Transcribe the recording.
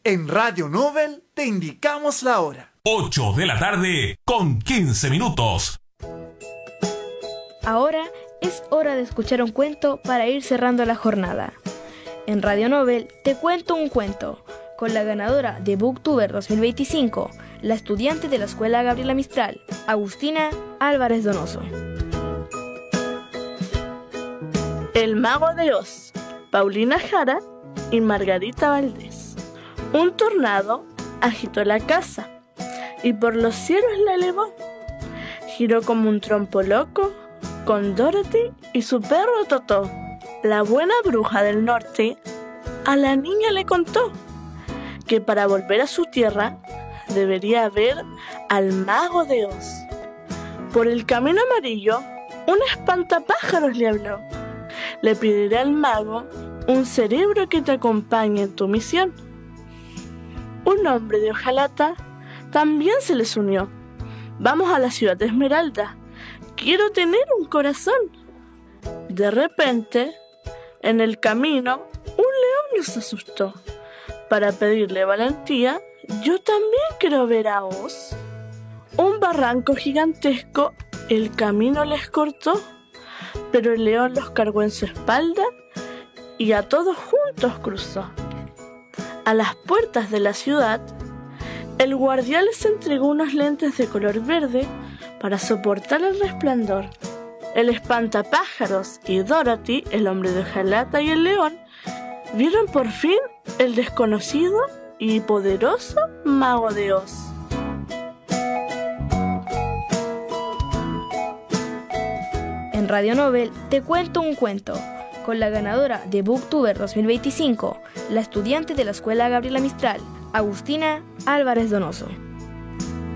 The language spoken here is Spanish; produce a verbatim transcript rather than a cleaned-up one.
En Radio Nobel te indicamos la hora. ocho de la tarde con quince minutos. Ahora es hora de escuchar un cuento para ir cerrando la jornada. En Radio Nobel te cuento un cuento, con la ganadora de Booktuber dos mil veinticinco, la estudiante de la Escuela Gabriela Mistral, Agustina Álvarez Donoso. El Mago de Oz, Paulina Jara y Margarita Valdés. Un tornado agitó la casa y por los cielos la elevó. Giró como un trompo loco con Dorothy y su perro Totó. La buena bruja del norte a la niña le contó que para volver a su tierra debería ver al Mago de Oz. Por el camino amarillo, un espantapájaros le habló. Le pediré al mago un cerebro que te acompañe en tu misión. Un hombre de hojalata también se les unió. Vamos a la ciudad de Esmeralda. Quiero tener un corazón. De repente, en el camino, un león los asustó. Para pedirle valentía, yo también quiero ver a Oz. Un barranco gigantesco el camino les cortó, pero el león los cargó en su espalda y a todos juntos cruzó. A las puertas de la ciudad, el guardián les entregó unos lentes de color verde para soportar el resplandor. El espantapájaros y Dorothy, el hombre de hojalata y el león, vieron por fin el desconocido y poderoso Mago de Oz. En Radio Nobel te cuento un cuento, con la ganadora de Booktuber dos mil veinticinco, la estudiante de la Escuela Gabriela Mistral, Agustina Álvarez Donoso.